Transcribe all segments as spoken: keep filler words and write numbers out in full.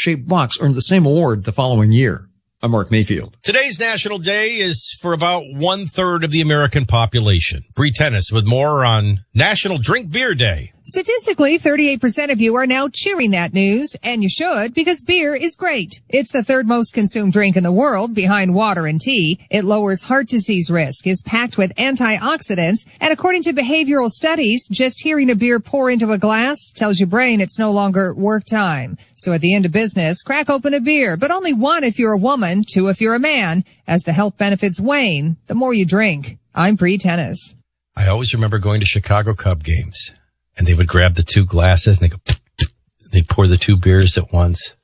heart-shaped box earned the same award the following year. I'm Mark Mayfield. Today's National Day is for about one-third of the American population. Bree Tennis with more on National Drink Beer Day. Statistically, thirty-eight percent of you are now cheering that news, and you should, because beer is great. It's the third most consumed drink in the world, behind water and tea. It lowers heart disease risk, is packed with antioxidants, and according to behavioral studies, just hearing a beer pour into a glass tells your brain it's no longer work time. So at the end of business, crack open a beer, but only one if you're a woman, two if you're a man. As the health benefits wane, the more you drink. I'm Bree Tennis. I always remember going to Chicago Cub games. And they would grab the two glasses and they go, they pour the two beers at once.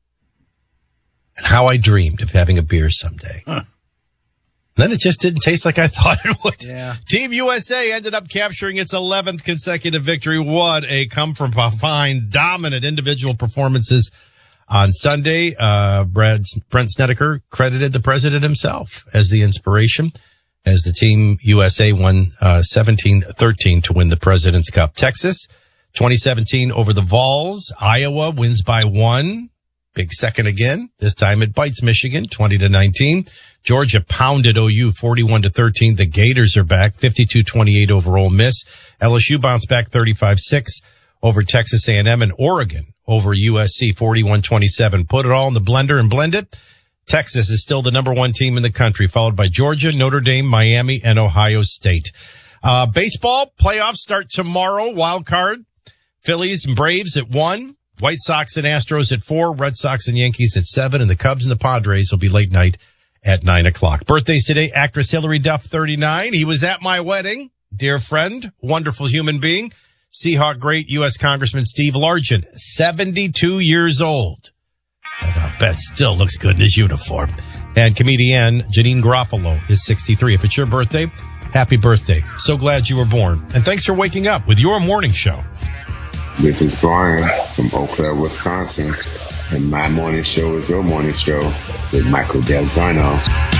And how I dreamed of having a beer someday. Huh. Then it just didn't taste like I thought it would. Yeah. Team U S A ended up capturing its eleventh consecutive victory. What a come from behind, dominant individual performances on Sunday. Uh, Brad, Brent Snedeker credited the president himself as the inspiration, as the Team U S A won uh seventeen thirteen to win the President's Cup. Texas, twenty seventeen over the Vols. Iowa wins by one. Big second again. This time it bites Michigan, twenty to nineteen. Georgia pounded O U forty-one to thirteen. The Gators are back, fifty-two twenty-eight over Ole Miss. L S U bounced back thirty-five six over Texas A and M, and Oregon over U S C forty-one twenty-seven. Put it all in the blender and blend it. Texas is still the number one team in the country, followed by Georgia, Notre Dame, Miami, and Ohio State. Uh, baseball playoffs start tomorrow. Wild card. Phillies and Braves at one. White Sox and Astros at four. Red Sox and Yankees at seven. And the Cubs and the Padres will be late night at nine o'clock. Birthdays today. Actress Hilary Duff, thirty-nine. He was at my wedding. Dear friend, wonderful human being. Seahawk great U S Congressman Steve Largent, seventy-two years old. And I bet still looks good in his uniform. And comedian Janine Garofalo is sixty-three. If it's your birthday, happy birthday. So glad you were born. And thanks for waking up with your morning show. This is Brian from Eau Claire, Wisconsin. And my morning show is your morning show with Michael Del Grano.